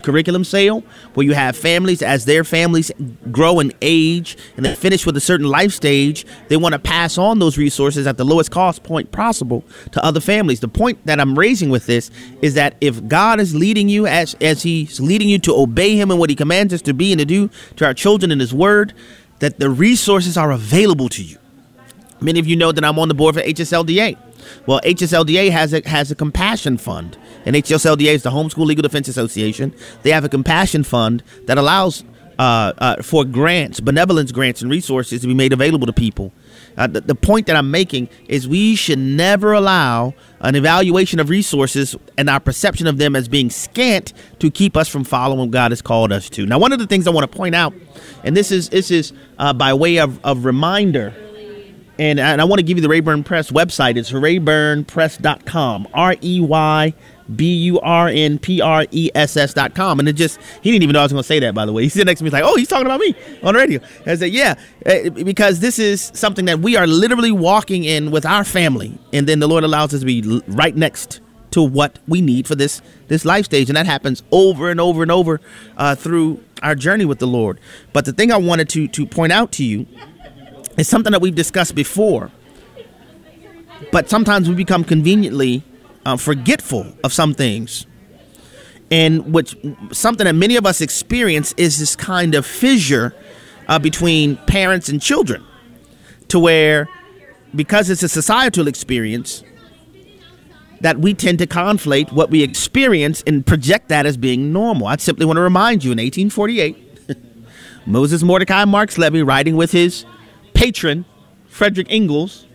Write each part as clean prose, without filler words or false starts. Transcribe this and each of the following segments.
curriculum sale, where you have families, as their families grow in age and they finish with a certain life stage, they want to pass on those resources at the lowest cost point possible to other families. The point that I'm raising with this is that if God is leading you as he's leading you to obey him and what he commands us to be and to do to our children in his word, that the resources are available to you. Many of you know that I'm on the board for HSLDA. Well, HSLDA has a compassion fund, and HSLDA is the Homeschool Legal Defense Association. They have a compassion fund that allows for grants, benevolence grants and resources to be made available to people. The point that I'm making is we should never allow an evaluation of resources and our perception of them as being scant to keep us from following what God has called us to. Now, one of the things I want to point out, and this is by way of reminder, and I want to give you the Rayburn Press website. It's rayburnpress.com, REYBURNPRESS.com. And he didn't even know I was going to say that, by the way. He sitting next to me, he's like, oh, he's talking about me on the radio. I said, yeah, because this is something that we are literally walking in with our family. And then the Lord allows us to be right next to what we need for this life stage. And that happens over and over and over through our journey with the Lord. But the thing I wanted to point out to you, it's something that we've discussed before, but sometimes we become conveniently forgetful of some things, and something that many of us experience is this kind of fissure between parents and children, to where, because it's a societal experience, that we tend to conflate what we experience and project that as being normal. I simply want to remind you, in 1848, Moses Mordecai Marks Levy, writing with his patron Frederick Ingalls,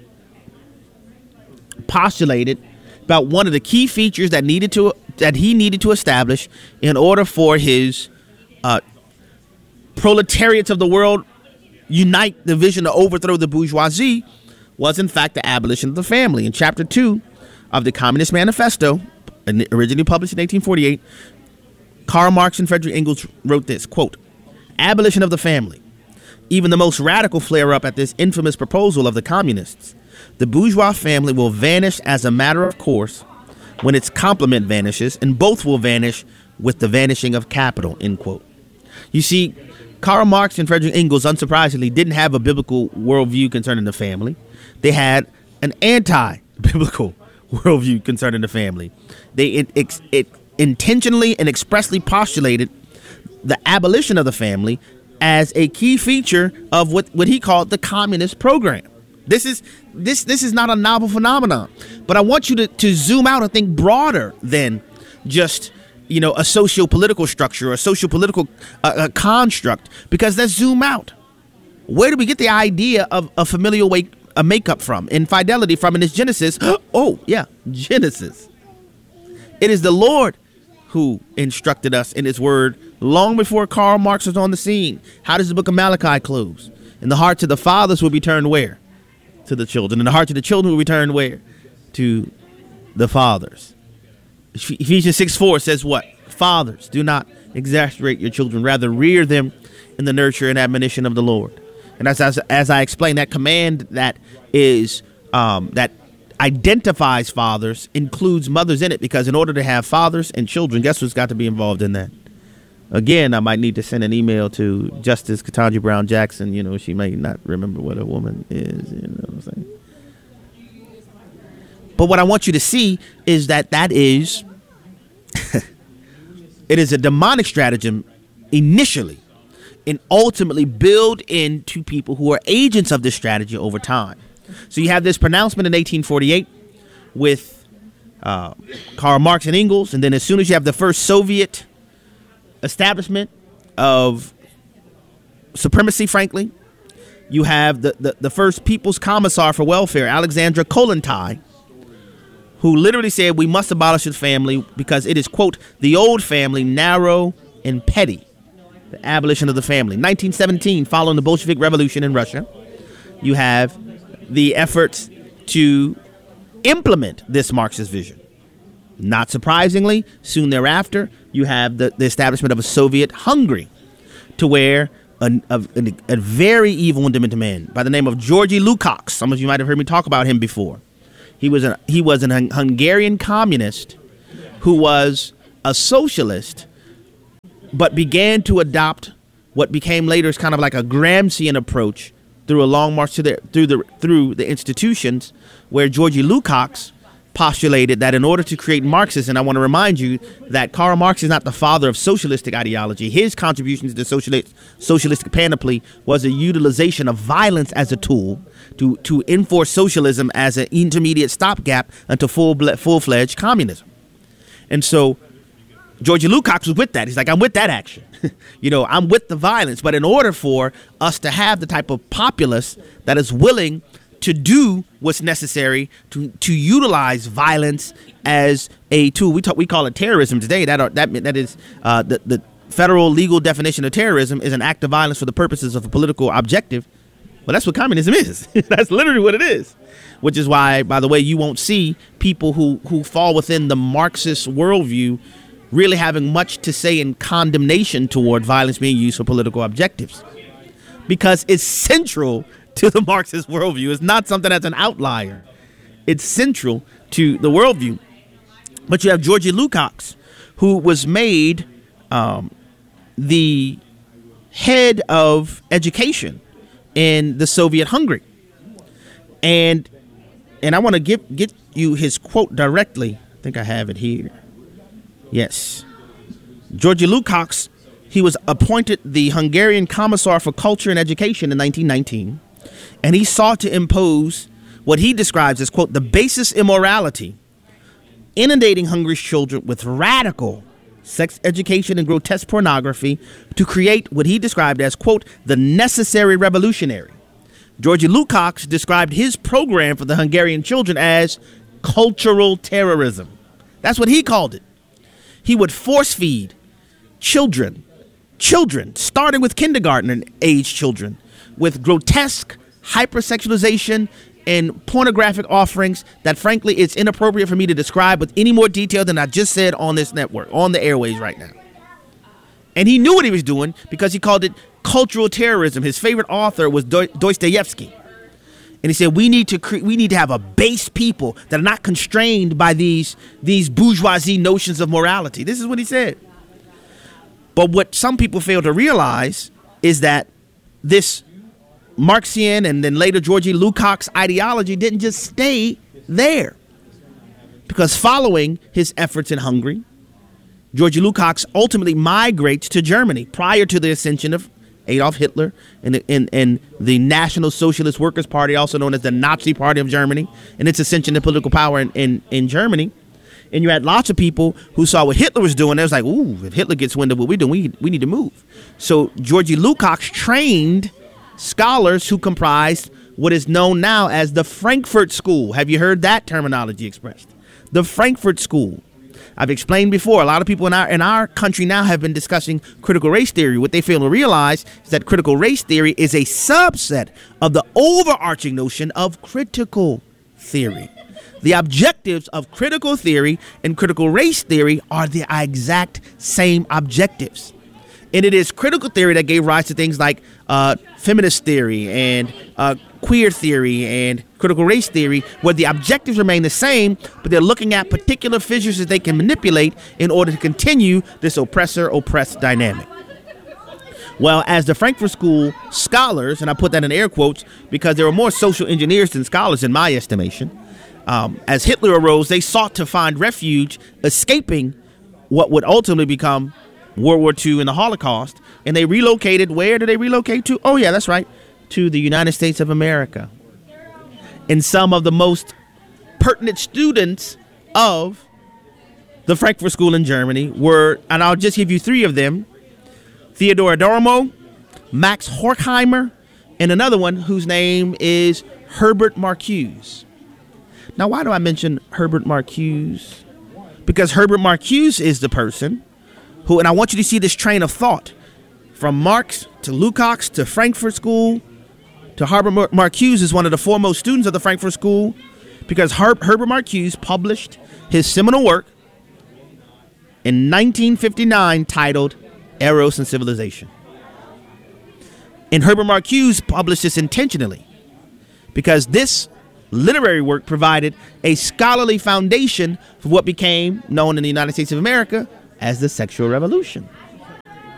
postulated about one of the key features that he needed to establish in order for his proletariats of the world unite the vision to overthrow the bourgeoisie was in fact the abolition of the family. In chapter 2 of the Communist Manifesto, originally published in 1848, Karl Marx and Frederick Ingalls wrote this, quote, "Abolition of the family. Even the most radical flare-up at this infamous proposal of the communists. The bourgeois family will vanish as a matter of course when its complement vanishes, and both will vanish with the vanishing of capital," end quote. You see, Karl Marx and Frederick Ingalls, unsurprisingly, didn't have a biblical worldview concerning the family. They had an anti-biblical worldview concerning the family. It intentionally and expressly postulated the abolition of the family as a key feature of what he called the communist program. This is not a novel phenomenon, but I want you to zoom out and think broader than just, a socio-political structure or a socio-political construct, because let's zoom out. Where do we get the idea of a familial makeup from? Infidelity from in its Genesis. Oh, yeah, Genesis. It is the Lord who instructed us in his word long before Karl Marx was on the scene. How does the book of Malachi close? And the hearts of the fathers will be turned where? To the children. And the hearts of the children will be turned where? To the fathers. Ephesians 6:4 says what? Fathers, do not exasperate your children. Rather, rear them in the nurture and admonition of the Lord. And as I explained, that command that is that identifies fathers includes mothers in it, because in order to have fathers and children, guess what's got to be involved in that? Again, I might need to send an email to Justice Ketanji Brown Jackson. She may not remember what a woman is. You know what I'm saying? But what I want you to see is that is it is a demonic stratagem initially, and ultimately build into people who are agents of this strategy over time. So you have this pronouncement in 1848 with Karl Marx and Engels, and then as soon as you have the first Soviet establishment of supremacy, frankly, you have the first People's Commissar for Welfare, Alexandra Kollontai, who literally said we must abolish the family because it is, quote, the old family, narrow and petty. The abolition of the family. 1917, following the Bolshevik Revolution in Russia, you have the efforts to implement this Marxist vision. Not surprisingly, soon thereafter, you have the establishment of a Soviet Hungary, to where a very evil and demented man by the name of Georgy Lukács. Some of you might have heard me talk about him before. He was an Hungarian communist who was a socialist but began to adopt what became later as kind of like a Gramscian approach through a long march through the institutions, where Georgie Lukács postulated that in order to create Marxism, and I want to remind you that Karl Marx is not the father of socialistic ideology. His contribution to the socialistic panoply was a utilization of violence as a tool to enforce socialism as an intermediate stopgap until full-fledged communism. And so Georgie Lukács was with that. He's like, I'm with that action. I'm with the violence. But in order for us to have the type of populace that is willing to do what's necessary to utilize violence as a tool, we call it terrorism today. That is the federal legal definition of terrorism is an act of violence for the purposes of a political objective. Well, that's what communism is. That's literally what it is. Which is why, by the way, you won't see people who fall within the Marxist worldview really having much to say in condemnation toward violence being used for political objectives, because it's central to the Marxist worldview. It's not something that's an outlier. It's central to the worldview. But you have Georgie Lukács, who was made the head of education in the Soviet Hungary. And I want to get you his quote directly. I think I have it here. Yes. Georgie Lukács, he was appointed the Hungarian Commissar for Culture and Education in 1919. And he sought to impose what he describes as, quote, the basis immorality, inundating Hungary's children with radical sex education and grotesque pornography to create what he described as, quote, the necessary revolutionary. Georgie Lukács described his program for the Hungarian children as cultural terrorism. That's what he called it. He would force feed children, starting with kindergarten age children, with grotesque hypersexualization and pornographic offerings that, frankly, it's inappropriate for me to describe with any more detail than I just said on this network, on the airways right now. And he knew what he was doing because he called it cultural terrorism. His favorite author was Dostoevsky. And he said, we need to have a base people that are not constrained by these bourgeoisie notions of morality. This is what he said. But what some people fail to realize is that this Marxian and then later Georgie Lukács ideology didn't just stay there. Because following his efforts in Hungary, Georgie Lukács ultimately migrates to Germany prior to the ascension of Adolf Hitler and the National Socialist Workers' Party, also known as the Nazi Party of Germany, and its ascension to political power in Germany. And you had lots of people who saw what Hitler was doing. They was like, ooh, if Hitler gets wind of what we're doing, we need to move. So Georgie Lukács trained scholars who comprised what is known now as the Frankfurt School. Have you heard that terminology expressed? The Frankfurt School. I've explained before, a lot of people in our country now have been discussing critical race theory. What they fail to realize is that critical race theory is a subset of the overarching notion of critical theory. The objectives of critical theory and critical race theory are the exact same objectives. And it is critical theory that gave rise to things like feminist theory and queer theory and critical race theory, where the objectives remain the same, but they're looking at particular fissures that they can manipulate in order to continue this oppressor-oppressed dynamic. Well, as the Frankfurt School scholars, and I put that in air quotes because there were more social engineers than scholars in my estimation, as Hitler arose, they sought to find refuge, escaping what would ultimately become World War II and the Holocaust, and they relocated. Where did they relocate to? Oh, yeah, that's right, to the United States of America. And some of the most pertinent students of the Frankfurt School in Germany were, and I'll just give you three of them, Theodor Adorno, Max Horkheimer, and another one whose name is Herbert Marcuse. Now, why do I mention Herbert Marcuse? Because Herbert Marcuse is the person who, and I want you to see this train of thought, from Marx to Lukács to Frankfurt School to Herbert Marcuse is one of the foremost students of the Frankfurt School, because Herbert Marcuse published his seminal work in 1959 titled Eros and Civilization. And Herbert Marcuse published this intentionally because this literary work provided a scholarly foundation for what became known in the United States of America as the sexual revolution.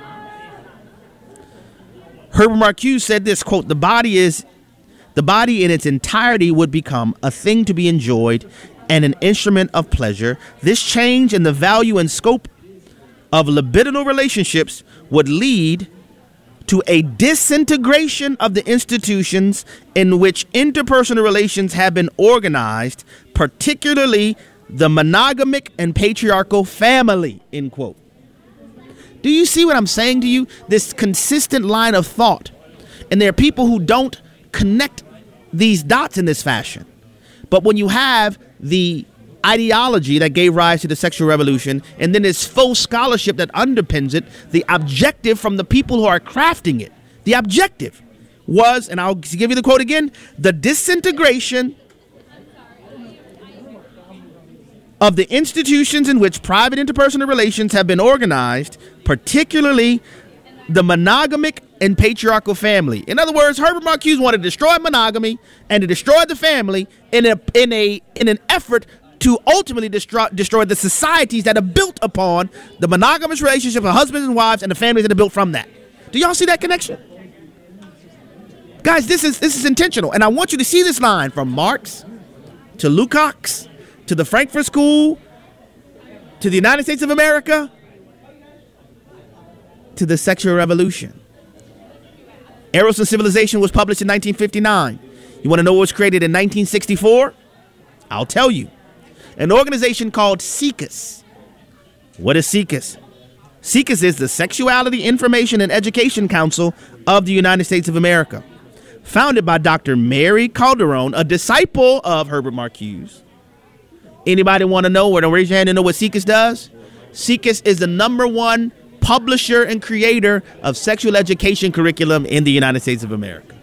Herbert Marcuse said this, quote, the body in its entirety would become a thing to be enjoyed and an instrument of pleasure. This change in the value and scope of libidinal relationships would lead to a disintegration of the institutions in which interpersonal relations have been organized, particularly the monogamic and patriarchal family, end quote. Do you see what I'm saying to you? This consistent line of thought. And there are people who don't connect these dots in this fashion. But when you have the ideology that gave rise to the sexual revolution, and then this faux scholarship that underpins it, the objective from the people who are crafting it, the objective was, and I'll give you the quote again, the disintegration of the institutions in which private interpersonal relations have been organized, particularly the monogamic and patriarchal family. In other words, Herbert Marcuse wanted to destroy monogamy and to destroy the family in an effort to ultimately destroy the societies that are built upon the monogamous relationship of husbands and wives and the families that are built from that. Do y'all see that connection? Guys, this is intentional. And I want you to see this line from Marx to Lukács to the Frankfurt School to the United States of America to the sexual revolution. Eros and Civilization was published in 1959. You want to know what was created in 1964? I'll tell you. An organization called SIECUS. What is SIECUS? SIECUS is the Sexuality, Information, and Education Council of the United States of America. Founded by Dr. Mary Calderon, a disciple of Herbert Marcuse. Anybody want to know, or don't raise your hand and know what SIECUS does? SIECUS is the #1 publisher and creator of sexual education curriculum in the United States of America.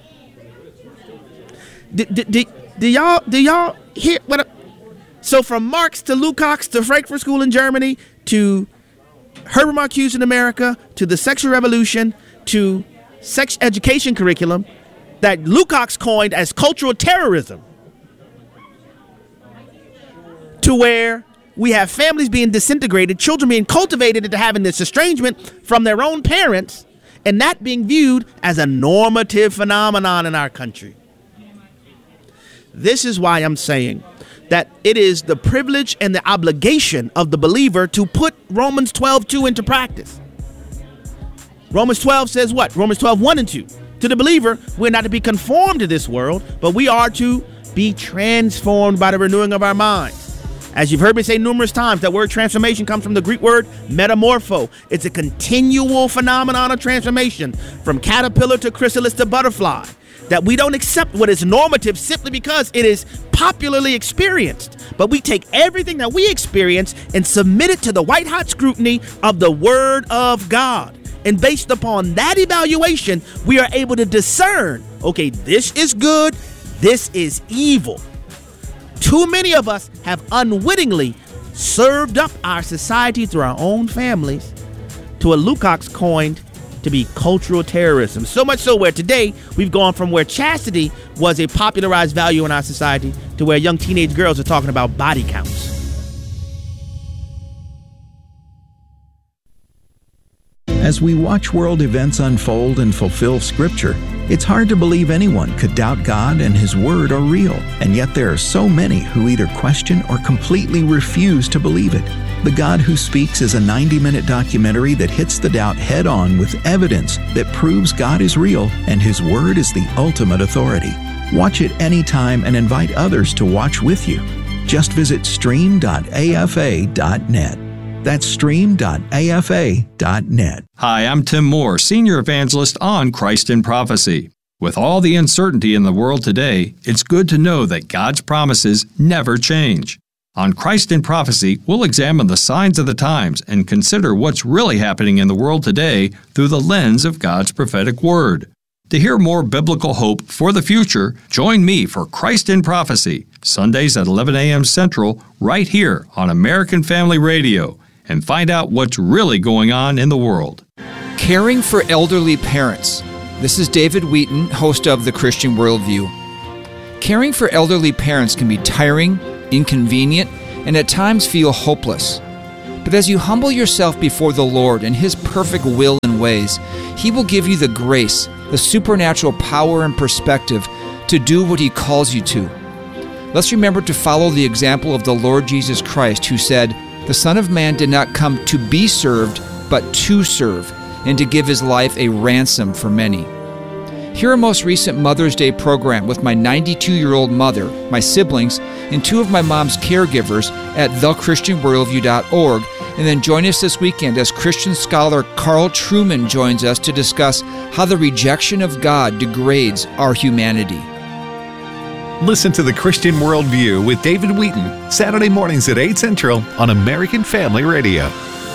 Do y'all hear what? So from Marx to Lukács to Frankfurt School in Germany to Herbert Marcuse in America to the sexual revolution to sex education curriculum that Lukács coined as cultural terrorism, to where we have families being disintegrated, children being cultivated into having this estrangement from their own parents, and that being viewed as a normative phenomenon in our country. This is why I'm saying that it is the privilege and the obligation of the believer to put Romans 12:2 into practice. Romans 12 says what? Romans 12:1 and 2. To the believer, we're not to be conformed to this world, but we are to be transformed by the renewing of our minds. As you've heard me say numerous times, that word transformation comes from the Greek word metamorpho. It's a continual phenomenon of transformation from caterpillar to chrysalis to butterfly. That we don't accept what is normative simply because it is popularly experienced. But we take everything that we experience and submit it to the white-hot scrutiny of the Word of God. And based upon that evaluation, we are able to discern, okay, this is good, this is evil. Too many of us have unwittingly served up our society through our own families to what Lukács coined to be cultural terrorism. So much so where today we've gone from where chastity was a popularized value in our society to where young teenage girls are talking about body counts. As we watch world events unfold and fulfill Scripture, it's hard to believe anyone could doubt God and His Word are real, and yet there are so many who either question or completely refuse to believe it. The God Who Speaks is a 90-minute documentary that hits the doubt head-on with evidence that proves God is real and His Word is the ultimate authority. Watch it anytime and invite others to watch with you. Just visit stream.afa.net. That's stream.afa.net. Hi, I'm Tim Moore, Senior Evangelist on Christ in Prophecy. With all the uncertainty in the world today, it's good to know that God's promises never change. On Christ in Prophecy, we'll examine the signs of the times and consider what's really happening in the world today through the lens of God's prophetic word. To hear more biblical hope for the future, join me for Christ in Prophecy, Sundays at 11 a.m. Central, right here on American Family Radio, and find out what's really going on in the world. Caring for elderly parents. This is David Wheaton, host of The Christian Worldview. Caring for elderly parents can be tiring, inconvenient, and at times feel hopeless. But as you humble yourself before the Lord and His perfect will and ways, He will give you the grace the supernatural power and perspective to do what He calls you to. Let's remember to follow the example of the Lord Jesus Christ, who said, "The Son of Man did not come to be served, but to serve, and to give His life a ransom for many." Hear our most recent Mother's Day program with my 92-year-old mother, my siblings, and 2 of my mom's caregivers at thechristianworldview.org, and then join us this weekend as Christian scholar Carl Trueman joins us to discuss how the rejection of God degrades our humanity. Listen to The Christian Worldview with David Wheaton, Saturday mornings at 8 Central on American Family Radio.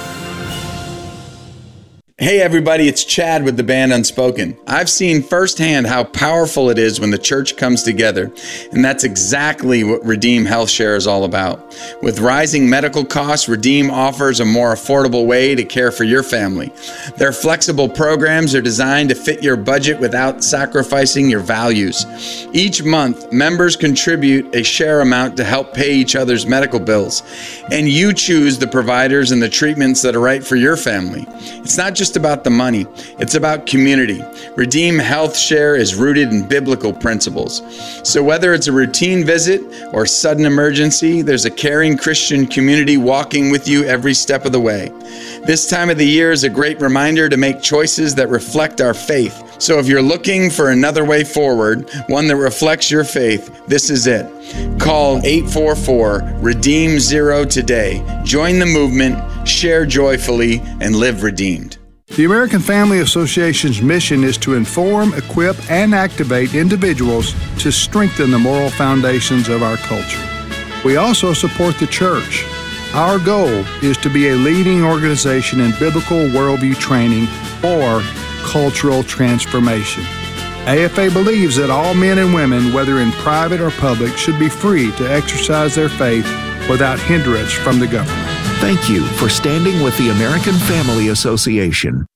Hey everybody, it's Chad with the band Unspoken. I've seen firsthand how powerful it is when the church comes together, and that's exactly what Redeem Health Share is all about. With rising medical costs, Redeem offers a more affordable way to care for your family. Their flexible programs are designed to fit your budget without sacrificing your values. Each month, members contribute a share amount to help pay each other's medical bills, and you choose the providers and the treatments that are right for your family. It's not just about the money, it's about community. Redeem Health Share is rooted in biblical principles. So whether it's a routine visit or sudden emergency, there's a caring Christian community walking with you every step of the way. This time of the year is a great reminder to make choices that reflect our faith. So if you're looking for another way forward, one that reflects your faith, this is it. Call 844-REDEEM-0 today. Join the movement, share joyfully, and live redeemed. The American Family Association's mission is to inform, equip, and activate individuals to strengthen the moral foundations of our culture. We also support the church. Our goal is to be a leading organization in biblical worldview training for cultural transformation. AFA believes that all men and women, whether in private or public, should be free to exercise their faith without hindrance from the government. Thank you for standing with the American Family Association.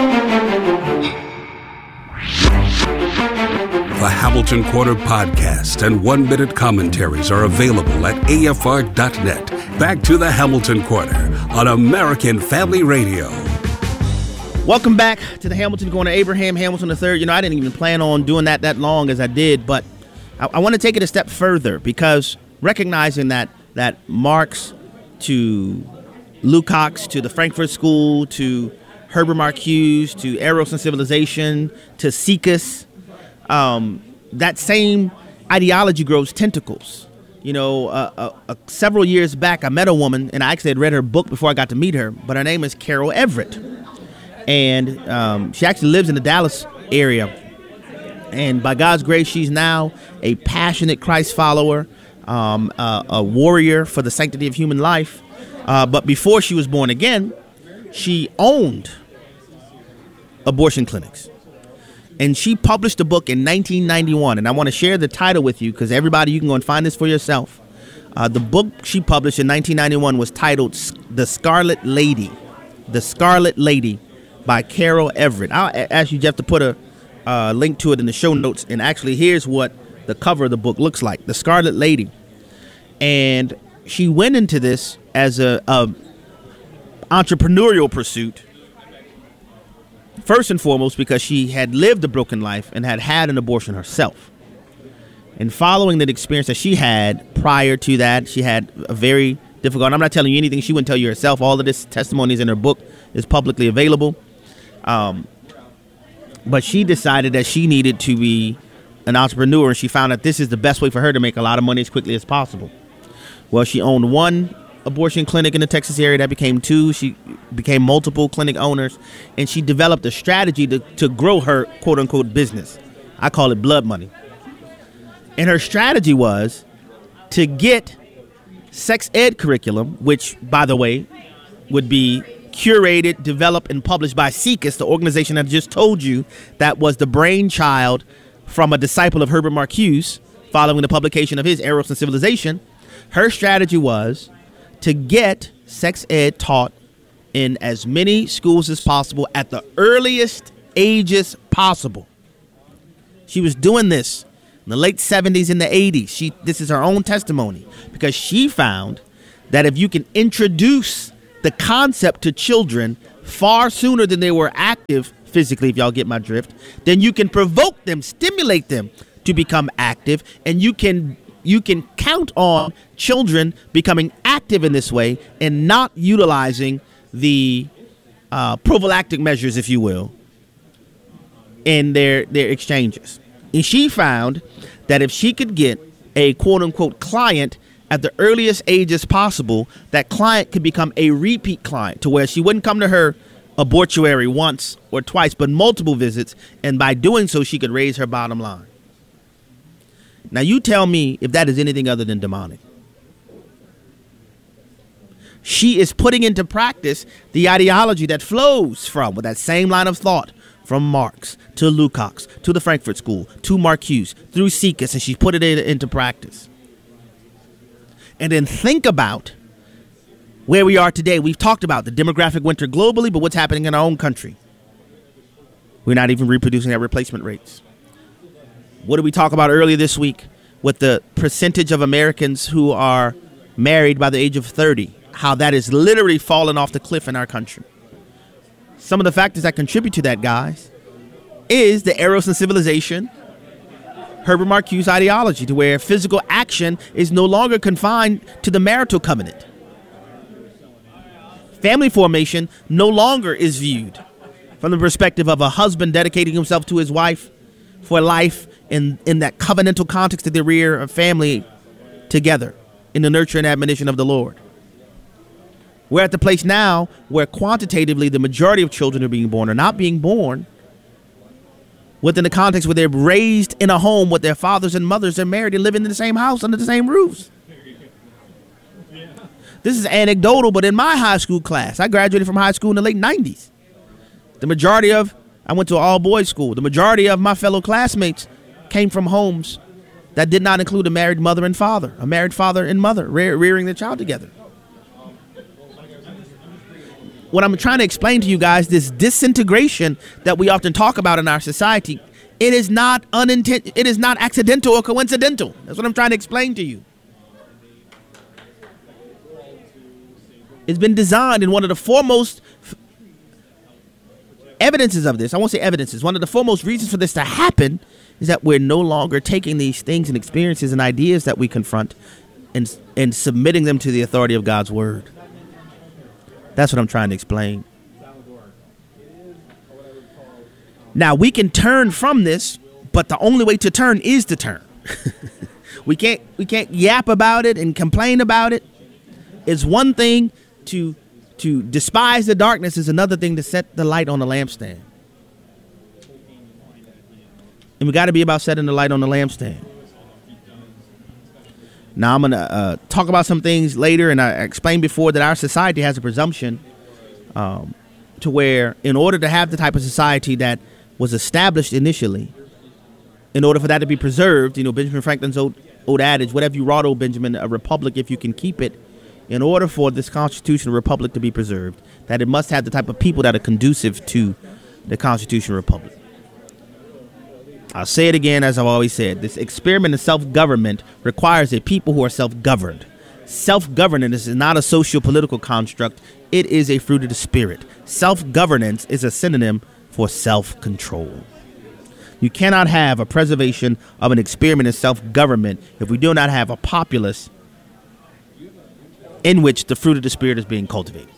The Hamilton Corner podcast and one-minute commentaries are available at afr.net. Back to the Hamilton Corner on American Family Radio. Welcome back to the Hamilton Corner. Abraham Hamilton III. You know, I didn't even plan on doing that long as I did, but I want to take it a step further, because recognizing that Marx to Lukács to the Frankfurt School to Herbert Marcuse to Eros and Civilization to Sikas, that same ideology grows tentacles. You know, several years back, I met a woman, and I actually had read her book before I got to meet her, but her name is Carol Everett. And she actually lives in the Dallas area. And by God's grace, she's now a passionate Christ follower, a warrior for the sanctity of human life. But before she was born again, she owned abortion clinics. And she published a book in 1991. And I want to share the title with you, because everybody, you can go and find this for yourself. The book she published in 1991 was titled The Scarlet Lady. The Scarlet Lady by Carol Everett. I'll ask you, Jeff, to put a link to it in the show notes. And actually, here's what the cover of the book looks like. The Scarlet Lady. And she went into this as a entrepreneurial pursuit, first and foremost because she had lived a broken life and had an abortion herself. And following that experience that she had prior to that, she had a very difficult, I'm not telling you anything she wouldn't tell you herself. All of this testimonies in her book is publicly available. But she decided that she needed to be an entrepreneur, and she found that this is the best way for her to make a lot of money as quickly as possible. Well, she owned one abortion clinic in the Texas area, that became 2. She became multiple clinic owners, and she developed a strategy to grow her quote-unquote business. I call it blood money. And her strategy was to get sex ed curriculum, which, by the way, would be curated, developed, and published by Sikas, the organization I just told you that was the brainchild from a disciple of Herbert Marcuse following the publication of his Eros and Civilization. Her strategy was to get sex ed taught in as many schools as possible at the earliest ages possible. She was doing this in the late 70s and the 80s. This is her own testimony, because she found that if you can introduce the concept to children far sooner than they were active physically, if y'all get my drift, then you can provoke them, stimulate them to become active, and you can count on children becoming active in this way and not utilizing the prophylactic measures, if you will, in their exchanges. And she found that if she could get a quote-unquote client at the earliest ages possible, that client could become a repeat client, to where she wouldn't come to her abortuary once or twice, but multiple visits, and by doing so, she could raise her bottom line. Now, you tell me if that is anything other than demonic. She is putting into practice the ideology that flows from, with that same line of thought, from Marx to Lukács to the Frankfurt School to Marcuse through Sikas, and she's put it into practice. And then think about where we are today. We've talked about the demographic winter globally, but what's happening in our own country? We're not even reproducing at replacement rates. What did we talk about earlier this week with the percentage of Americans who are married by the age of 30? How that is literally falling off the cliff in our country. Some of the factors that contribute to that, guys, is the Eros and Civilization, Herbert Marcuse ideology, to where physical action is no longer confined to the marital covenant. Family formation no longer is viewed from the perspective of a husband dedicating himself to his wife for life in that covenantal context of the rear of family together in the nurture and admonition of the Lord. We're at the place now where quantitatively the majority of children are being born or not being born within the context where they're raised in a home with their fathers and mothers. They're married and living in the same house under the same roofs. This is anecdotal, but in my high school class, I graduated from high school in the late 90s. I went to an all-boys school. The majority of my fellow classmates came from homes that did not include a married mother and father, a married father and mother rearing their child together. What I'm trying to explain to you guys, this disintegration that we often talk about in our society, it is not it is not accidental or coincidental. That's what I'm trying to explain to you. It's been designed, in one of the foremost evidences of this, I won't say evidences, one of the foremost reasons for this to happen is that we're no longer taking these things and experiences and ideas that we confront and submitting them to the authority of God's word. That's what I'm trying to explain. Now, we can turn from this, but the only way to turn is to turn. We can't yap about it and complain about it. It's one thing to despise the darkness, is another thing to set the light on the lampstand. And we got to be about setting the light on the lampstand. Now, I'm going to talk about some things later, and I explained before that our society has a presumption to where, in order to have the type of society that was established initially, in order for that to be preserved, Benjamin Franklin's old adage, whatever you wrought, old Benjamin, a republic if you can keep it, in order for this constitutional republic to be preserved, that it must have the type of people that are conducive to the constitutional republic. I'll say it again, as I've always said. This experiment in self-government requires a people who are self-governed. Self-governance is not a socio-political construct. It is a fruit of the spirit. Self-governance is a synonym for self-control. You cannot have a preservation of an experiment in self-government if we do not have a populace in which the fruit of the spirit is being cultivated.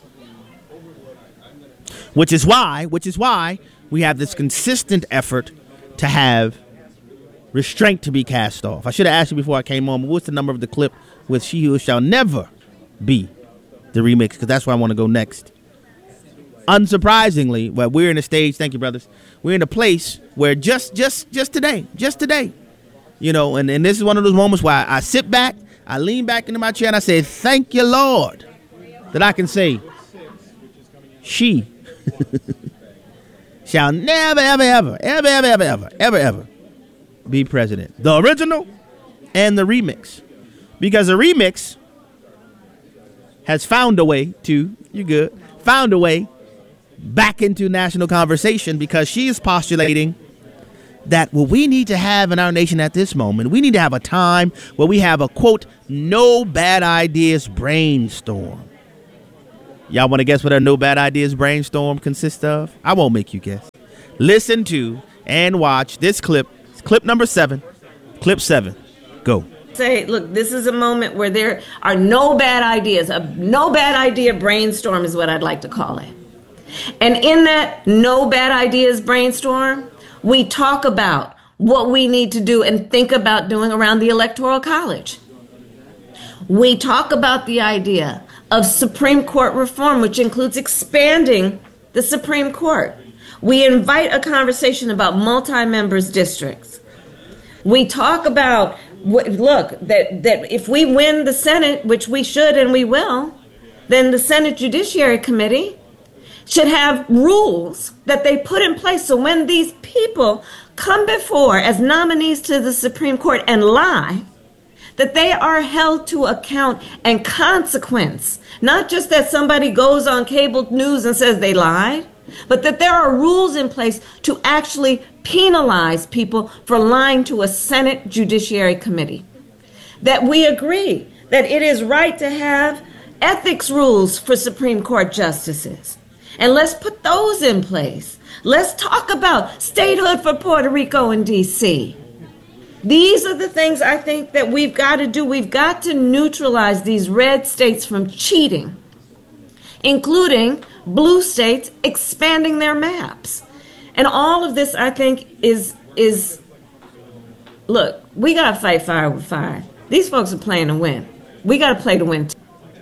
Which is why we have this consistent effort to have restraint to be cast off. I should have asked you before I came on, what's the number of the clip with She Who Shall Never Be, the remix, because that's where I want to go next. Unsurprisingly, well, we're in a stage, thank you, brothers, we're in a place where just today, and this is one of those moments where I sit back, I lean back into my chair, and I say, thank you, Lord, that I can say, she shall never, ever be president. The original and the remix. Because the remix has found a way back into national conversation, because she is postulating that what we need to have in our nation at this moment, we need to have a time where we have a, quote, no bad ideas brainstorm. Y'all want to guess what a No Bad Ideas brainstorm consists of? I won't make you guess. Listen to and watch this clip. It's clip number 7. Clip 7. Go. Say, look, this is a moment where there are no bad ideas. A no bad idea brainstorm is what I'd like to call it. And in that no bad ideas brainstorm, we talk about what we need to do and think about doing around the Electoral College. We talk about the idea of Supreme Court reform, which includes expanding the Supreme Court. We invite a conversation about multi-members districts. We talk about, that if we win the Senate, which we should and we will, then the Senate Judiciary Committee should have rules that they put in place so when these people come before as nominees to the Supreme Court and lie, that they are held to account and consequence. Not just that somebody goes on cable news and says they lied, but that there are rules in place to actually penalize people for lying to a Senate Judiciary Committee. That we agree that it is right to have ethics rules for Supreme Court justices. And let's put those in place. Let's talk about statehood for Puerto Rico and D.C. These are the things I think that we've got to do. We've got to neutralize these red states from cheating, including blue states expanding their maps. And all of this, I think, is look, we got to fight fire with fire. These folks are playing to win. We got to play to win.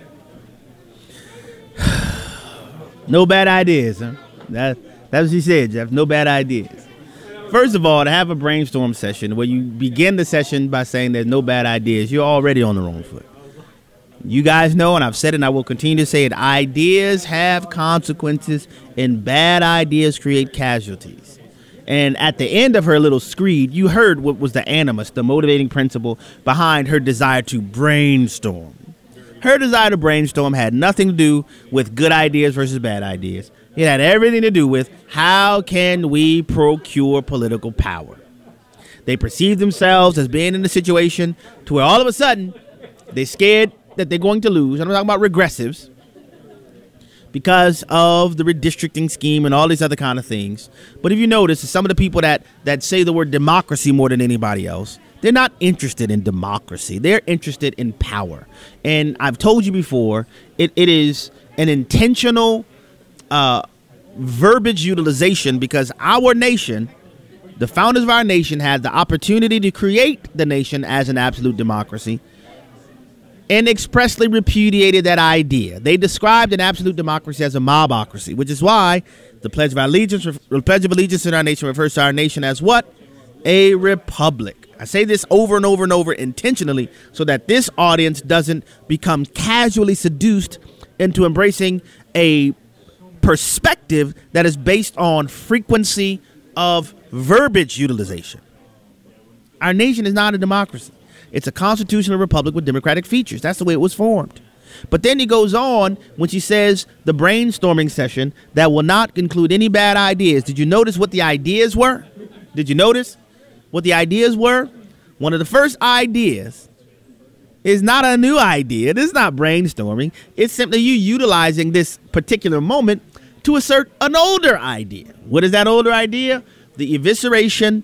No bad ideas, huh? That's what she said, Jeff. No bad ideas. First of all, to have a brainstorm session where you begin the session by saying there's no bad ideas, you're already on the wrong foot. You guys know, and I've said it and I will continue to say it, ideas have consequences and bad ideas create casualties. And at the end of her little screed, you heard what was the animus, the motivating principle behind her desire to brainstorm. Her desire to brainstorm had nothing to do with good ideas versus bad ideas. It had everything to do with how can we procure political power. They perceive themselves as being in a situation to where all of a sudden they're scared that they're going to lose. I'm talking about regressives because of the redistricting scheme and all these other kind of things. But if you notice, some of the people that say the word democracy more than anybody else, they're not interested in democracy. They're interested in power. And I've told you before, it is an intentional verbiage utilization because our nation, the founders of our nation, had the opportunity to create the nation as an absolute democracy and expressly repudiated that idea. They described an absolute democracy as a mobocracy, which is why the Pledge of Allegiance in our nation refers to our nation as what? A republic. I say this over and over and over intentionally so that this audience doesn't become casually seduced into embracing a perspective that is based on frequency of verbiage utilization. Our nation is not a democracy. It's a constitutional republic with democratic features. That's the way it was formed. But then he goes on when she says the brainstorming session that will not include any bad ideas. Did you notice what the ideas were? Did you notice what the ideas were? One of the first ideas is not a new idea. This is not brainstorming. It's simply you utilizing this particular moment to assert an older idea. What is that older idea? The evisceration,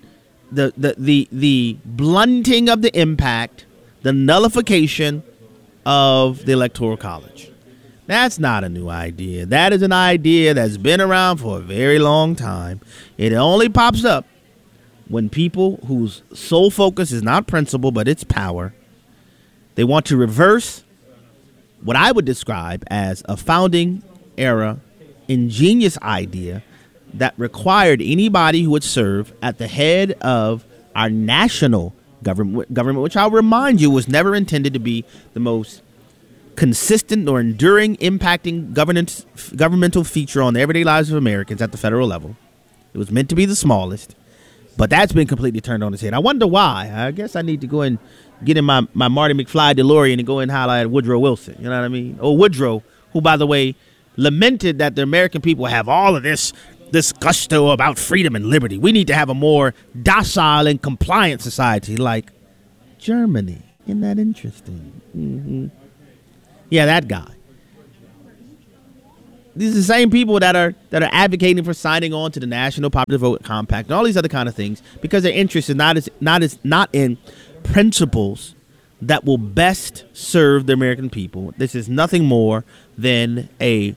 the blunting of the impact, the nullification of the Electoral College. That's not a new idea. That is an idea that's been around for a very long time. It only pops up when people whose sole focus is not principle, but it's power, they want to reverse what I would describe as a founding era ingenious idea that required anybody who would serve at the head of our national government, which I'll remind you was never intended to be the most consistent or enduring impacting governmental feature on the everyday lives of Americans at the federal level. It was meant to be the smallest, but that's been completely turned on its head. I wonder why. I guess I need to go and get in my Marty McFly DeLorean and go and highlight Woodrow Wilson. You know what I mean? Or Woodrow, who, by the way, lamented that the American people have all of this gusto about freedom and liberty. We need to have a more docile and compliant society like Germany. Isn't that interesting? Mm-hmm. Yeah, that guy. these are the same people that are advocating for signing on to the National Popular Vote Compact and all these other kind of things, because their interest is not in principles that will best serve the American people. This is nothing more than a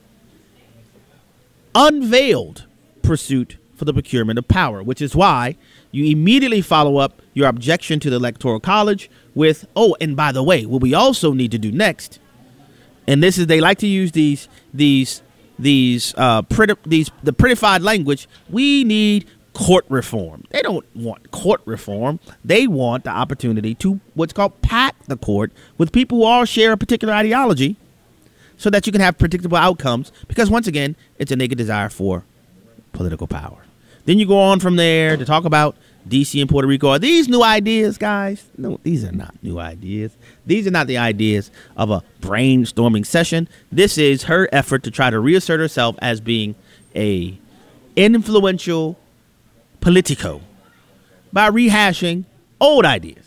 unveiled pursuit for the procurement of power, which is why you immediately follow up your objection to the Electoral College with, oh, and by the way, what we also need to do next, and this is, they like to use the prettified language. We need court reform. They don't want court reform. They want the opportunity to what's called pack the court with people who all share a particular ideology, so that you can have predictable outcomes. Because once again, it's a naked desire for political power. Then you go on from there to talk about D.C. and Puerto Rico. Are these new ideas, guys? No, these are not new ideas. These are not the ideas of a brainstorming session. This is her effort to try to reassert herself as being a influential politico by rehashing old ideas.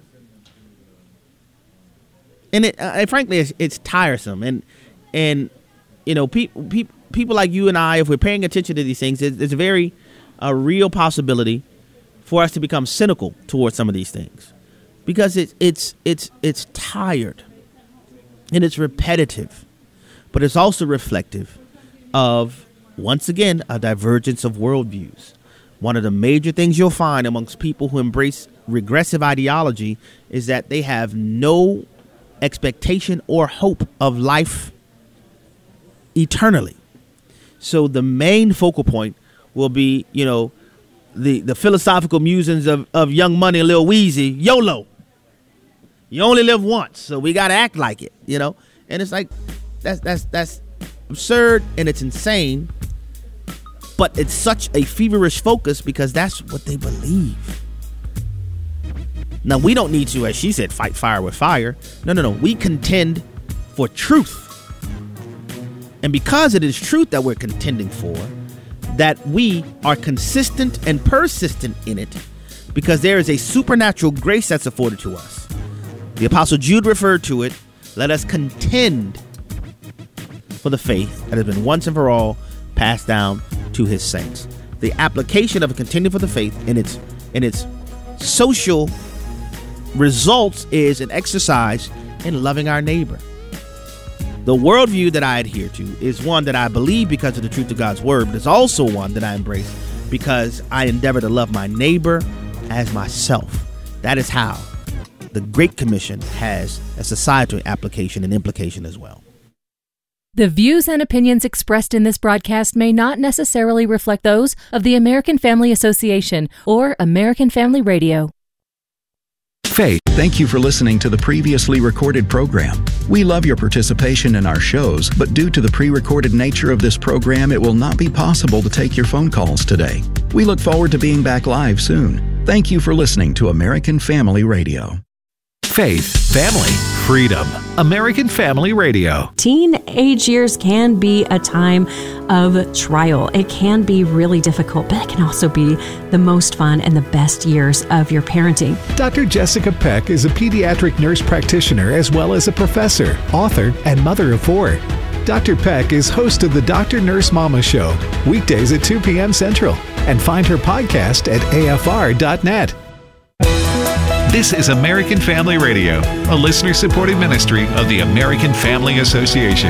And frankly, it's tiresome. And you know, people like you and I, if we're paying attention to these things, it's a real possibility for us to become cynical towards some of these things, because it's tired and it's repetitive, but it's also reflective of, once again, a divergence of worldviews. One of the major things you'll find amongst people who embrace regressive ideology is that they have no expectation or hope of life eternally. So the main focal point will be, you know, the philosophical musings of Young Money and Lil Weezy. YOLO. You only live once, so we got to act like it, you know? And it's like, that's absurd and it's insane, but it's such a feverish focus because that's what they believe. Now, we don't need to, as she said, fight fire with fire. No. We contend for truth. And because it is truth that we're contending for, that we are consistent and persistent in it, because there is a supernatural grace that's afforded to us. The Apostle Jude referred to it. Let us contend for the faith that has been once and for all passed down to his saints. The application of a contending for the faith in its social results is an exercise in loving our neighbor. The worldview that I adhere to is one that I believe because of the truth of God's word, but it's also one that I embrace because I endeavor to love my neighbor as myself. That is how the Great Commission has a societal application and implication as well. The views and opinions expressed in this broadcast may not necessarily reflect those of the American Family Association or American Family Radio. Faith. Thank you for listening to the previously recorded program. We love your participation in our shows, but due to the pre-recorded nature of this program, it will not be possible to take your phone calls today. We look forward to being back live soon. Thank you for listening to American Family Radio. Faith, family, freedom. American Family Radio. Teenage years can be a time of trial. It can be really difficult, but it can also be the most fun and the best years of your parenting. Dr. Jessica Peck is a pediatric nurse practitioner as well as a professor, author, and mother of 4. Dr. Peck is host of the Dr. Nurse Mama Show, weekdays at 2 p.m. Central, and find her podcast at afr.net. This is American Family Radio, a listener-supported ministry of the American Family Association.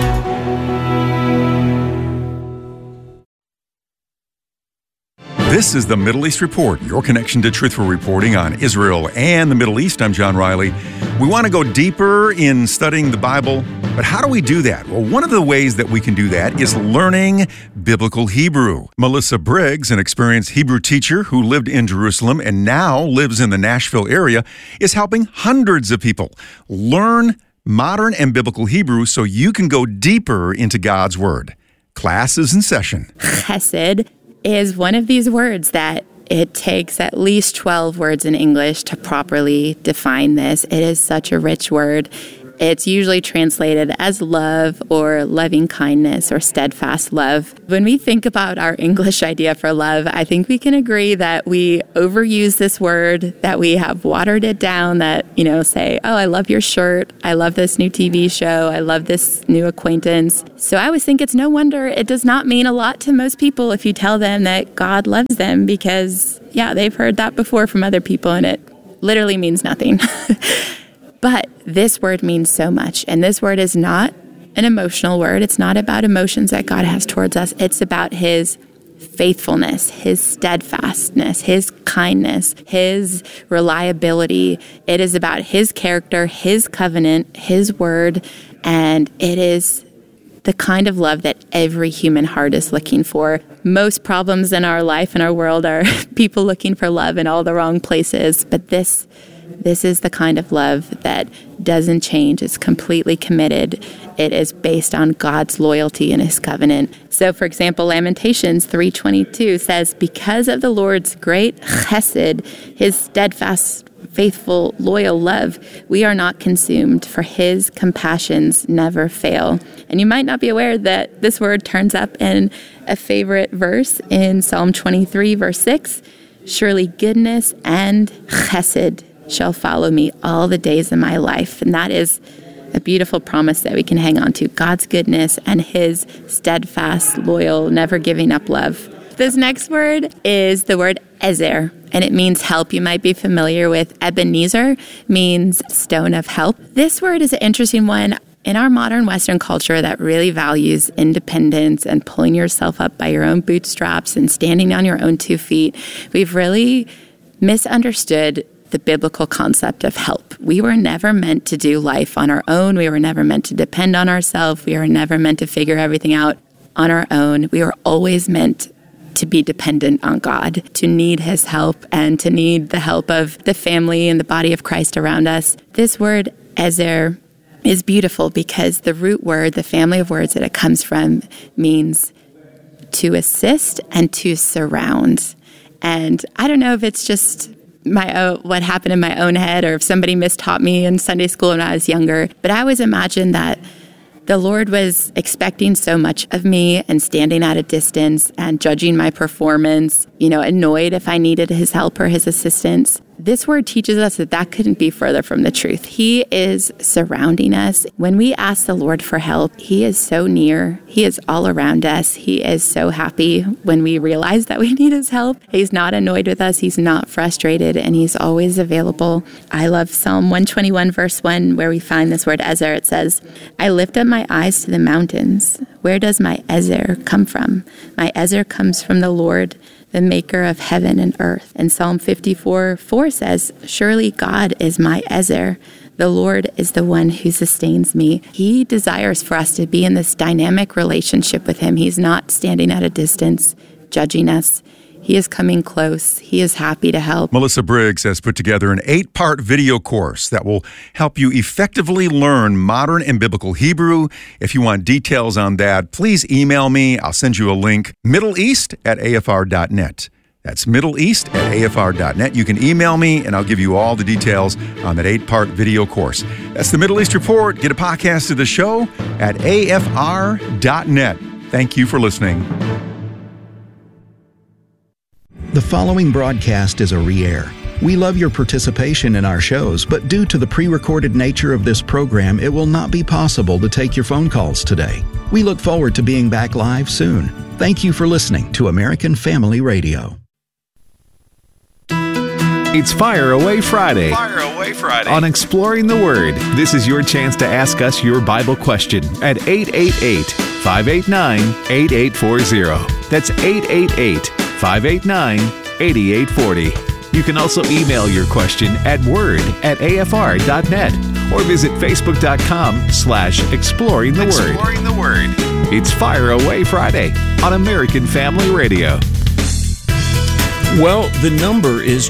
This is the Middle East Report, your connection to truthful reporting on Israel and the Middle East. I'm John Riley. We want to go deeper in studying the Bible, but how do we do that? Well, one of the ways that we can do that is learning biblical Hebrew. Melissa Briggs, an experienced Hebrew teacher who lived in Jerusalem and now lives in the Nashville area, is helping hundreds of people learn modern and biblical Hebrew so you can go deeper into God's Word. Class is in session. Chesed is one of these words that it takes at least 12 words in English to properly define this. It is such a rich word. It's usually translated as love or loving kindness or steadfast love. When we think about our English idea for love, I think we can agree that we overuse this word, that we have watered it down, that, say, oh, I love your shirt, I love this new TV show, I love this new acquaintance. So I always think it's no wonder it does not mean a lot to most people if you tell them that God loves them, because, they've heard that before from other people, and it literally means nothing. But this word means so much. And this word is not an emotional word. It's not about emotions that God has towards us. It's about his faithfulness, his steadfastness, his kindness, his reliability. It is about his character, his covenant, his word. And it is the kind of love that every human heart is looking for. Most problems in our life and our world are people looking for love in all the wrong places. But this is the kind of love that doesn't change. It's completely committed. It is based on God's loyalty and his covenant. So, for example, Lamentations 3:22 says, because of the Lord's great chesed, his steadfast, faithful, loyal love, we are not consumed, for his compassions never fail. And you might not be aware that this word turns up in a favorite verse in Psalm 23, verse 6. Surely goodness and chesed shall follow me all the days of my life. And that is a beautiful promise that we can hang on to. God's goodness and his steadfast, loyal, never giving up love. This next word is the word ezer, and it means help. You might be familiar with Ebenezer, means stone of help. This word is an interesting one. In our modern Western culture that really values independence and pulling yourself up by your own bootstraps and standing on your own 2 feet, we've really misunderstood the biblical concept of help. We were never meant to do life on our own. We were never meant to depend on ourselves. We were never meant to figure everything out on our own. We were always meant to be dependent on God, to need his help, and to need the help of the family and the body of Christ around us. This word, ezer, is beautiful because the root word, the family of words that it comes from, means to assist and to surround. And I don't know if it's just what happened in my own head, or if somebody mistaught me in Sunday school when I was younger, but I always imagined that the Lord was expecting so much of me and standing at a distance and judging my performance, annoyed if I needed his help or his assistance. This word teaches us that couldn't be further from the truth. He is surrounding us. When we ask the Lord for help, he is so near. He is all around us. He is so happy when we realize that we need his help. He's not annoyed with us. He's not frustrated, and he's always available. I love Psalm 121, verse 1, where we find this word ezer. It says, I lift up my eyes to the mountains. Where does my ezer come from? My ezer comes from the Lord, the maker of heaven and earth. And Psalm 54:4 says, surely God is my ezer. The Lord is the one who sustains me. He desires for us to be in this dynamic relationship with him. He's not standing at a distance, judging us. He is coming close. He is happy to help. Melissa Briggs has put together an 8-part video course that will help you effectively learn modern and biblical Hebrew. If you want details on that, please email me. I'll send you a link, middleeast@afr.net. That's middleeast@afr.net. You can email me, and I'll give you all the details on that 8-part video course. That's the Middle East Report. Get a podcast of the show at afr.net. Thank you for listening. The following broadcast is a re-air. We love your participation in our shows, but due to the pre-recorded nature of this program, it will not be possible to take your phone calls today. We look forward to being back live soon. Thank you for listening to American Family Radio. It's Fire Away Friday. Fire Away Friday. On Exploring the Word, this is your chance to ask us your Bible question at 888-589-8840. That's 888-589-8840. You can also email your question at word@afr.net or visit facebook.com/exploring the word. Exploring the Word. It's Fire Away Friday on American Family Radio. Well, the number is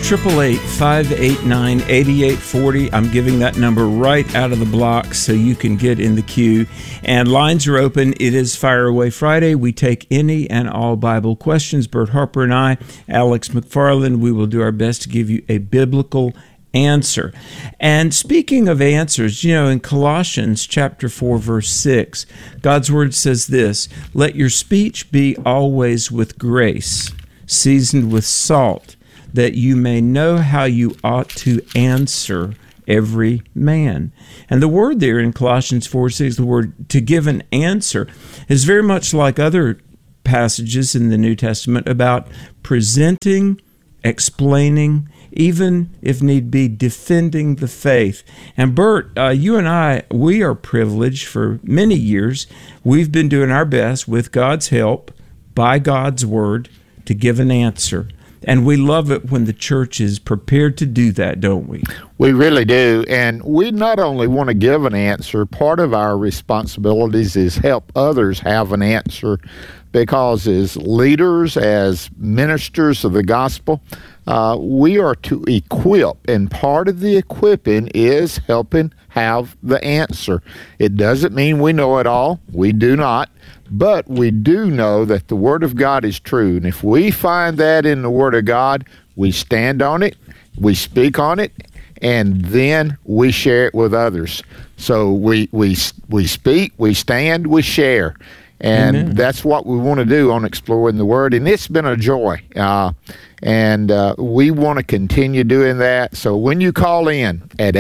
888-589-8840. I'm giving that number right out of the block so you can get in the queue. And lines are open. It is Fire Away Friday. We take any and all Bible questions. Bert Harper and I, Alex McFarland, we will do our best to give you a biblical answer. And speaking of answers, in Colossians chapter 4, verse 6, God's word says this: "Let your speech be always with grace, seasoned with salt, that you may know how you ought to answer every man." And the word there in Colossians 4:6, the word to give an answer, is very much like other passages in the New Testament about presenting, explaining, even if need be, defending the faith. And Bert, you and I, we are privileged for many years. We've been doing our best with God's help, by God's word, to give an answer. And we love it when the church is prepared to do that, don't we? We really do. And we not only want to give an answer, part of our responsibilities is help others have an answer, because as leaders, as ministers of the gospel, we are to equip, and part of the equipping is helping have the answer. It doesn't mean we know it all. We do not. But we do know that the Word of God is true. And if we find that in the Word of God, we stand on it, we speak on it, and then we share it with others. So we speak, we stand, we share. And Amen. That's what we want to do on Exploring the Word. And it's been a joy. And we want to continue doing that. So when you call in at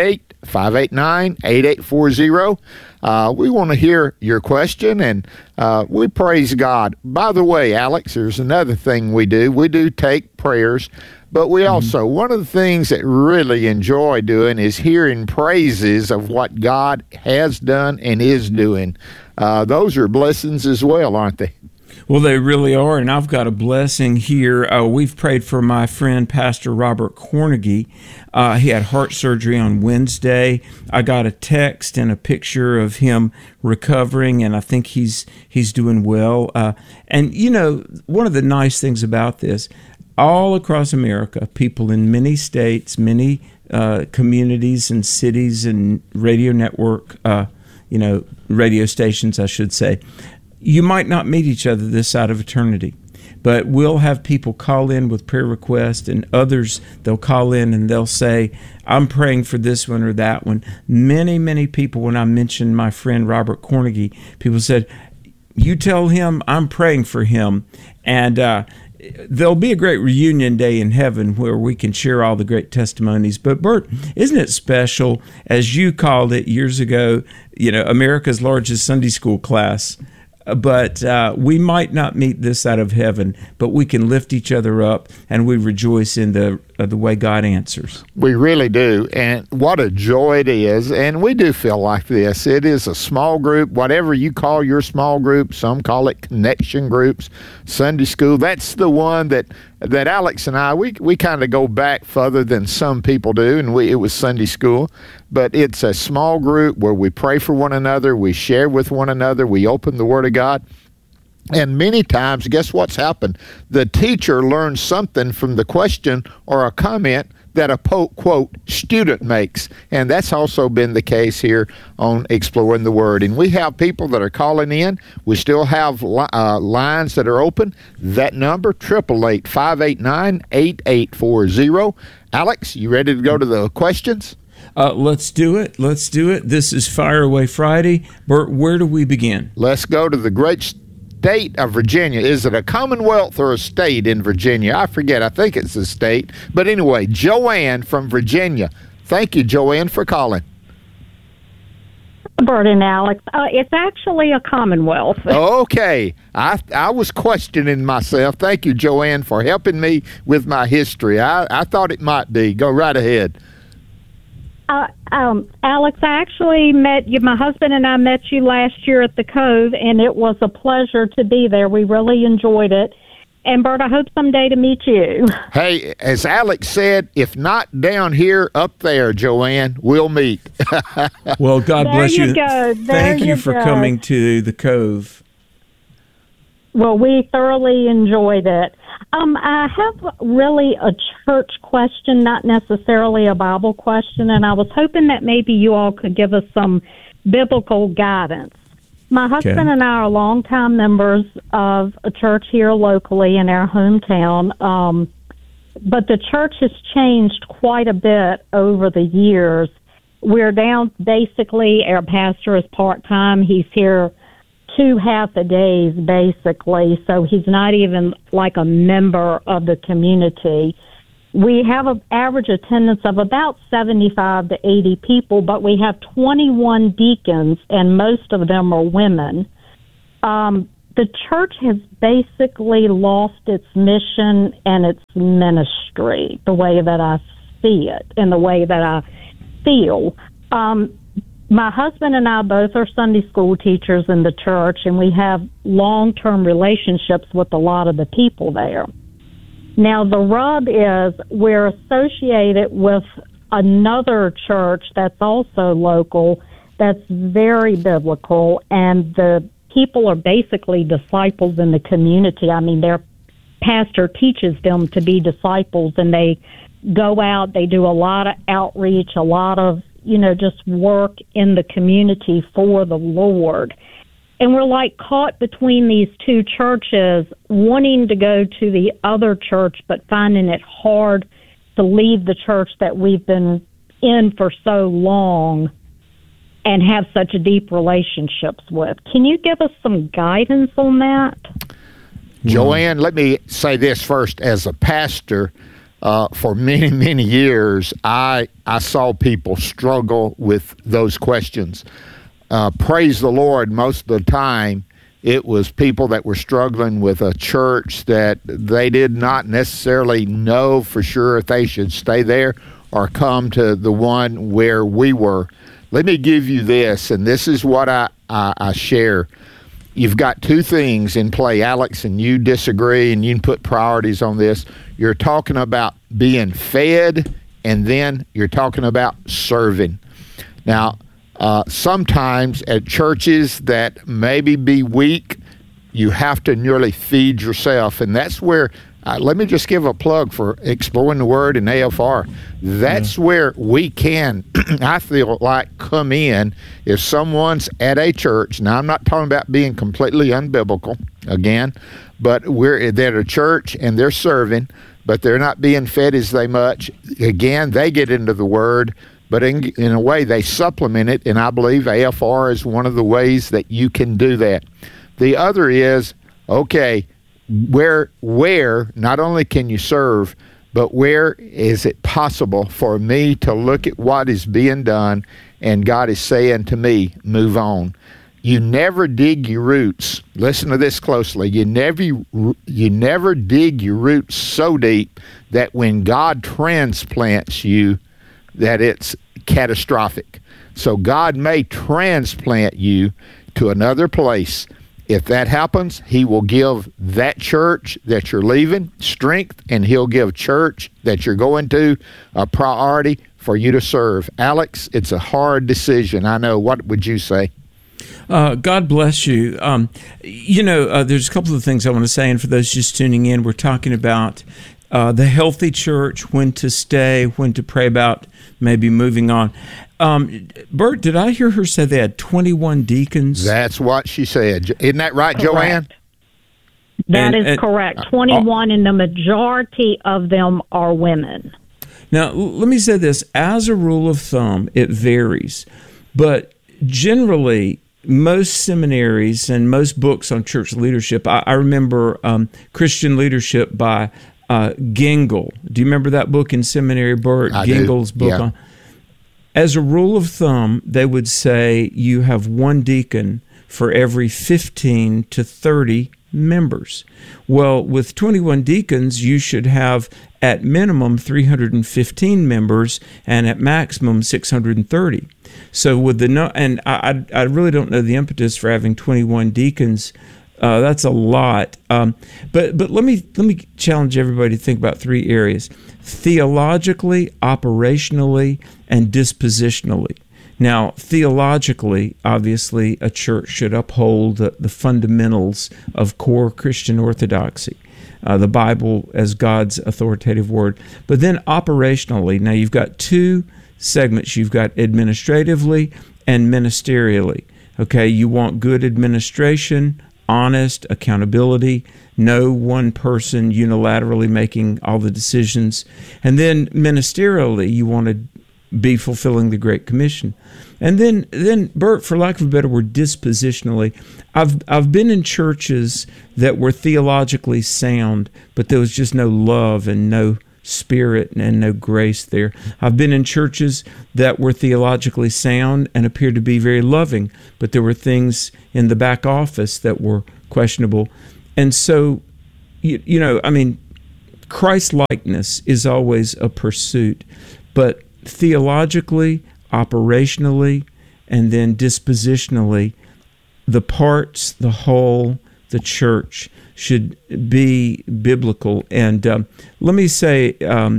888-589-8840, we want to hear your question, and we praise God. By the way, Alex, there's another thing we do. We do take prayers, but we also, one of the things that really enjoy doing is hearing praises of what God has done and is doing. Those are blessings as well, aren't they? Well, they really are, and I've got a blessing here. We've prayed for my friend, Pastor Robert Cornegie. He had heart surgery on Wednesday. I got a text and a picture of him recovering, and I think he's doing well. And, one of the nice things about this, all across America, people in many states, many communities and cities and radio network, radio stations, I should say, you might not meet each other this side of eternity, but we'll have people call in with prayer requests, and others, they'll call in and they'll say, I'm praying for this one or that one. Many, many people, when I mentioned my friend Robert Cornegie, people said, you tell him I'm praying for him. And there'll be a great reunion day in heaven where we can share all the great testimonies. But Bert, isn't it special, as you called it years ago, America's largest Sunday school class? But we might not meet this side of heaven, but we can lift each other up, and we rejoice in the way God answers. We really do, and what a joy it is. And we do feel like this. It is a small group, whatever you call your small group. Some call it connection groups, Sunday school. That's the one that Alex and I, we kind of go back further than some people do, and it was Sunday school. But it's a small group where we pray for one another, we share with one another, we open the Word of God. And many times, guess what's happened? The teacher learns something from the question or a comment that a quote student makes. And that's also been the case here on Exploring the Word. And we have people that are calling in. We still have lines that are open. That number, 888-589-8840. Alex, you ready to go to the questions? Let's do it. This is Fire Away Friday. Bert, where do we begin? Let's go to the great state of Virginia. Is it a commonwealth or a state in Virginia? I forget. I think it's a state. But anyway, Joanne from Virginia. Thank you, Joanne, for calling. Bert and Alex, it's actually a commonwealth. Okay. I was questioning myself. Thank you, Joanne, for helping me with my history. I thought it might be. Go right ahead. Alex, I actually met you. My husband and I met you last year at the Cove, and it was a pleasure to be there. We really enjoyed it. And, Bert, I hope someday to meet you. Hey, as Alex said, if not down here, up there, Joanne, we'll meet. Well, God bless you. There Thank you for coming to the Cove. Well, we thoroughly enjoyed it. I have really a church question, not necessarily a Bible question, and I was hoping that maybe you all could give us some biblical guidance. My husband and I are longtime members of a church here locally in our hometown, but the church has changed quite a bit over the years. We're down, basically, our pastor is part-time. He's here 2 half-a-days, basically, so he's not even like a member of the community. We have an average attendance of about 75 to 80 people, but we have 21 deacons, and most of them are women. The church has basically lost its mission and its ministry, the way that I see it and the way that I feel. My husband and I both are Sunday school teachers in the church, and we have long-term relationships with a lot of the people there. Now, the rub is we're associated with another church that's also local, that's very biblical, and the people are basically disciples in the community. I mean, their pastor teaches them to be disciples, and they go out, they do a lot of outreach, a lot of, just work in the community for the Lord. And we're like caught between these two churches, wanting to go to the other church, but finding it hard to leave the church that we've been in for so long and have such deep relationships with. Can you give us some guidance on that? Joanne, let me say this first. As a pastor, for many, many years, I saw people struggle with those questions. Praise the Lord, most of the time, it was people that were struggling with a church that they did not necessarily know for sure if they should stay there or come to the one where we were. Let me give you this, and this is what I share. You've got 2 things in play, Alex, and you disagree, and you can put priorities on this. You're talking about being fed, and then you're talking about serving. Now, sometimes at churches that maybe be weak, you have to nearly feed yourself, and that's where let me just give a plug for Exploring the Word and AFR. That's where we can, I feel like, come in if someone's at a church. Now, I'm not talking about being completely unbiblical, again, but they're at a church and they're serving, but they're not being fed as they much. Again, they get into the Word, but in a way they supplement it, and I believe AFR is one of the ways that you can do that. The other is, okay, where not only can you serve, but where is it possible for me to look at what is being done and God is saying to me, move on. You never dig your roots. Listen to this closely. You never dig your roots so deep that when God transplants you, that it's catastrophic. So God may transplant you to another place. If that happens, He will give that church that you're leaving strength, and He'll give church that you're going to a priority for you to serve. Alex, it's a hard decision. I know. What would you say? God bless you. There's a couple of things I want to say, and for those just tuning in, we're talking about the healthy church, when to stay, when to pray about maybe moving on. Bert, did I hear her say they had 21 deacons? That's what she said. Isn't that right, Correct. Joanne? That is correct. 21, and the majority of them are women. Now, let me say this. As a rule of thumb, it varies. But generally, most seminaries and most books on church leadership, I remember Christian Leadership by Gengel. Do you remember that book in seminary, Bert? Gengel's book. Yeah. As a rule of thumb, they would say you have 1 deacon for every 15 to 30 members. Well, with 21 deacons, you should have at minimum 315 members and at maximum 630. So with and I really don't know the impetus for having 21 deacons. That's a lot. But let me challenge everybody to think about 3 areas: theologically, operationally, and dispositionally. Now, theologically, obviously, a church should uphold the fundamentals of core Christian orthodoxy, the Bible as God's authoritative word. But then operationally, now you've got 2 segments. You've got administratively and ministerially. Okay, you want good administration, honest accountability. no one person unilaterally making all the decisions. And then ministerially, you want to be fulfilling the Great Commission. And then Bert, for lack of a better word, dispositionally, I've been in churches that were theologically sound, but there was just no love and no spirit and no grace there. I've been in churches that were theologically sound and appeared to be very loving, but there were things in the back office that were questionable. And so, Christ-likeness is always a pursuit, but theologically, operationally, and then dispositionally, the parts, the whole, the church should be biblical. And let me say,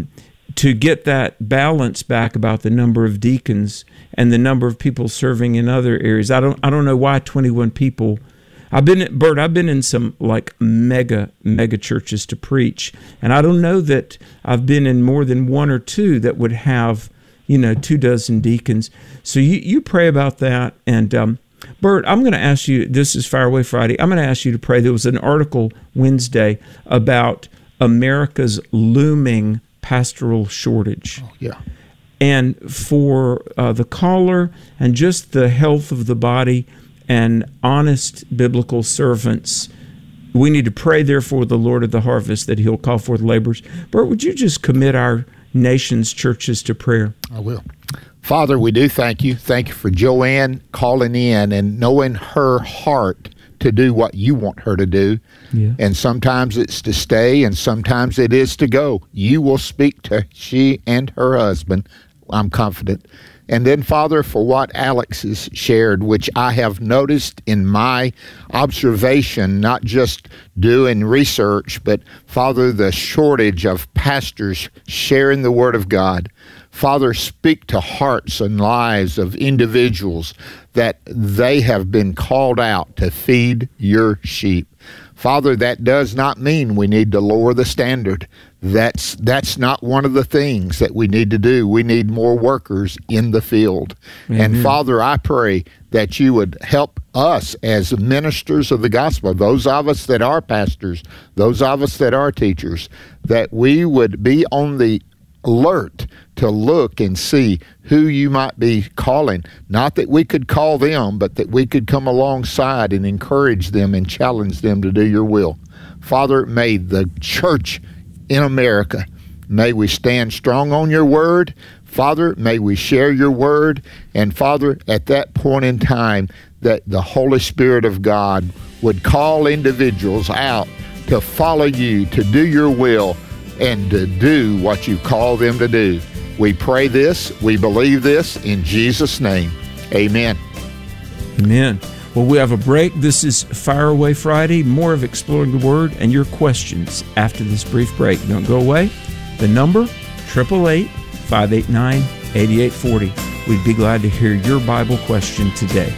to get that balance back about the number of deacons and the number of people serving in other areas, I don't know why 21 people. I've been in some like mega churches to preach, and I don't know that I've been in more than one or two that would have 24 deacons. So you pray about that. And Bert, I'm going to ask you, this is Fire Away Friday, I'm going to ask you to pray. There was an article Wednesday about America's looming pastoral shortage. Oh, yeah. And for the caller and just the health of the body and honest biblical servants, we need to pray, therefore, the Lord of the harvest, that he'll call forth laborers. Bert, would you just commit our nation's churches to prayer? I will. Father, we do thank you. Thank you for Joanne calling in and knowing her heart to do what you want her to do. Yeah. And sometimes it's to stay and sometimes it is to go. You will speak to she and her husband, I'm confident. And then, Father, for what Alex has shared, which I have noticed in my observation, not just doing research, but, Father, the shortage of pastors sharing the Word of God. Father, speak to hearts and lives of individuals that they have been called out to feed your sheep. Father, that does not mean we need to lower the standard. That's not one of the things that we need to do. We need more workers in the field. Mm-hmm. And Father, I pray that you would help us as ministers of the gospel, those of us that are pastors, those of us that are teachers, that we would be on the alert to look and see who you might be calling. Not that we could call them, but that we could come alongside and encourage them and challenge them to do your will. Father, may the church in America, may we stand strong on your word. Father, may we share your word. And Father, at that point in time, that the Holy Spirit of God would call individuals out to follow you, to do your will, and to do what you call them to do. We pray this, we believe this, in Jesus' name. Amen. Amen. Well, we have a break. This is Fire Away Friday, more of Exploring the Word and your questions after this brief break. Don't go away. The number, 888-589-8840. We'd be glad to hear your Bible question today.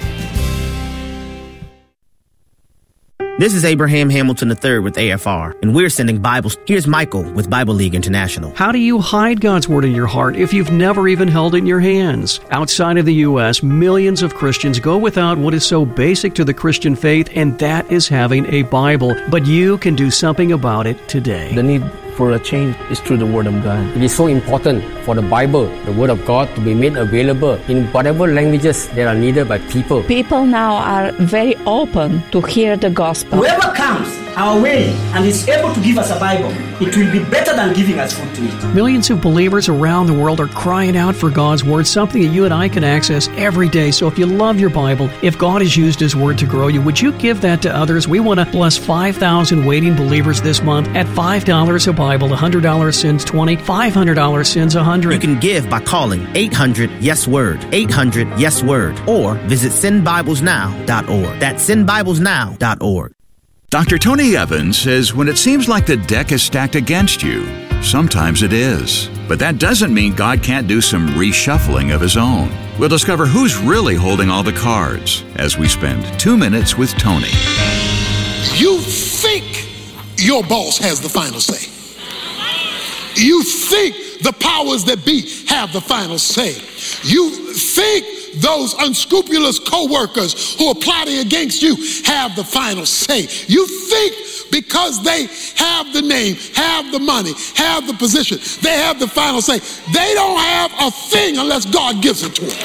This is Abraham Hamilton III with AFR, and we're sending Bibles. Here's Michael with Bible League International. How do you hide God's Word in your heart if you've never even held it in your hands? Outside of the U.S., millions of Christians go without what is so basic to the Christian faith, and that is having a Bible. But you can do something about it today. The need for a change is through the Word of God. It is so important for the Bible, the Word of God, to be made available in whatever languages that are needed by people. People now are very open to hear the gospel. Whoever comes our way and is able to give us a Bible, it will be better than giving us food to eat. Millions of believers around the world are crying out for God's Word, something that you and I can access every day. So if you love your Bible, if God has used His Word to grow you, would you give that to others? We want to bless 5,000 waiting believers this month at $5 a Bible. $100 sends 20, $500 sends 100. You can give by calling 800-YES-WORD, 800-YES-WORD, or visit sendbiblesnow.org. That's sendbiblesnow.org. Dr. Tony Evans says when it seems like the deck is stacked against you, sometimes it is. But that doesn't mean God can't do some reshuffling of His own. We'll discover who's really holding all the cards as we spend 2 minutes with Tony. You think your boss has the final say. You think the powers that be have the final say. You think those unscrupulous co-workers who are plotting against you have the final say. You think because they have the name, have the money, have the position, they have the final say. They don't have a thing unless God gives it to them.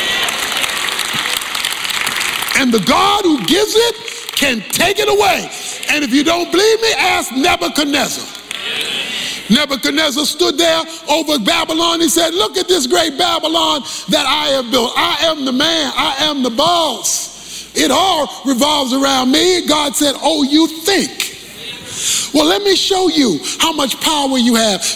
And the God who gives it can take it away. And if you don't believe me, ask Nebuchadnezzar. Nebuchadnezzar stood there over Babylon. He said, look at this great Babylon that I have built. I am the man. I am the boss. It all revolves around me. God said, oh, you think. Well, let me show you how much power you have.